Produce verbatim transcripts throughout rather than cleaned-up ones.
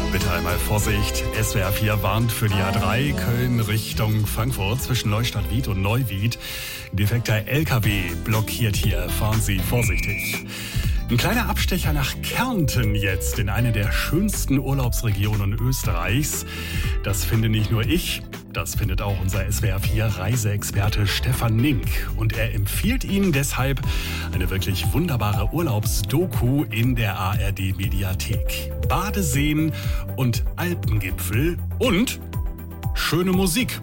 Bitte einmal Vorsicht. S W R vier warnt für die A drei Köln Richtung Frankfurt zwischen Neustadt-Wied und Neuwied. Defekter L K W blockiert hier. Fahren Sie vorsichtig. Ein kleiner Abstecher nach Kärnten jetzt, in eine der schönsten Urlaubsregionen Österreichs. Das finde nicht nur ich, das findet auch unser S W R vier Reiseexperte Stefan Nink. Und er empfiehlt Ihnen deshalb eine wirklich wunderbare Urlaubsdoku in der A R D-Mediathek. Badeseen und Alpengipfel und schöne Musik.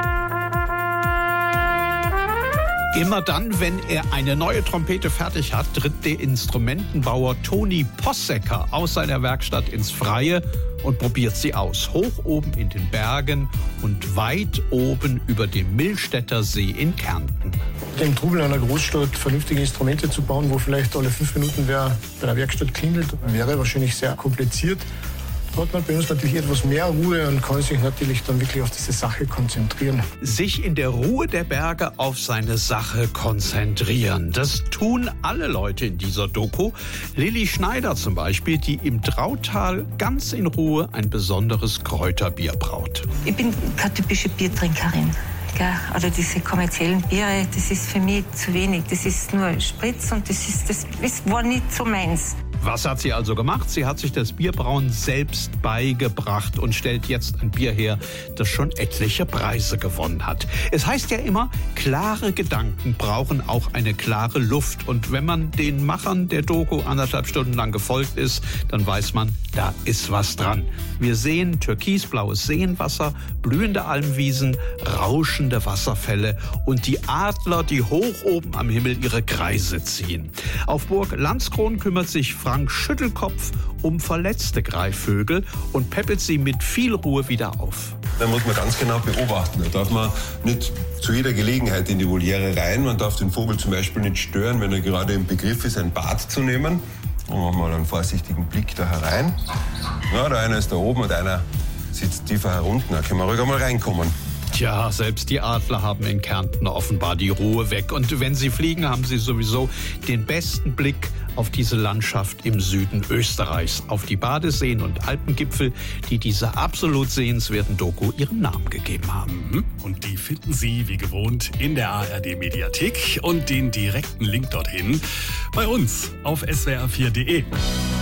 Immer dann, wenn er eine neue Trompete fertig hat, tritt der Instrumentenbauer Toni Possecker aus seiner Werkstatt ins Freie und probiert sie aus. Hoch oben in den Bergen und weit oben über dem Millstätter See in Kärnten. Dem Trubel einer Großstadt vernünftige Instrumente zu bauen, wo vielleicht alle fünf Minuten wer bei der Werkstatt klingelt, wäre wahrscheinlich sehr kompliziert. Hat man bei uns natürlich etwas mehr Ruhe und kann sich natürlich dann wirklich auf diese Sache konzentrieren. Sich in der Ruhe der Berge auf seine Sache konzentrieren. Das tun alle Leute in dieser Doku. Lilly Schneider zum Beispiel, die im Drautal ganz in Ruhe ein besonderes Kräuterbier braut. Ich bin keine typische Biertrinkerin. Oder diese kommerziellen Biere, das ist für mich zu wenig. Das ist nur Spritz und das, ist, das, das war nicht so meins. Was hat sie also gemacht? Sie hat sich das Bierbrauen selbst beigebracht und stellt jetzt ein Bier her, das schon etliche Preise gewonnen hat. Es heißt ja immer, klare Gedanken brauchen auch eine klare Luft. Und wenn man den Machern der Doku anderthalb Stunden lang gefolgt ist, dann weiß man, da ist was dran. Wir sehen türkisblaues Seenwasser, blühende Almwiesen, rauschende Wasserfälle und die Adler, die hoch oben am Himmel ihre Kreise ziehen. Auf Burg Landskron kümmert sich Frank Schüttelkopf um verletzte Greifvögel und peppelt sie mit viel Ruhe wieder auf. Da muss man ganz genau beobachten. Da darf man nicht zu jeder Gelegenheit in die Voliere rein. Man darf den Vogel zum Beispiel nicht stören, wenn er gerade im Begriff ist, ein Bad zu nehmen. Dann machen wir einen vorsichtigen Blick da herein. Ja, der eine ist da oben und einer sitzt tiefer herunten. Da können wir ruhig einmal reinkommen. Tja, selbst die Adler haben in Kärnten offenbar die Ruhe weg. Und wenn sie fliegen, haben sie sowieso den besten Blick auf diese Landschaft im Süden Österreichs, auf die Badeseen und Alpengipfel, die dieser absolut sehenswerten Doku ihren Namen gegeben haben. Und die finden Sie, wie gewohnt, in der A R D-Mediathek und den direkten Link dorthin bei uns auf S W R vier punkt de.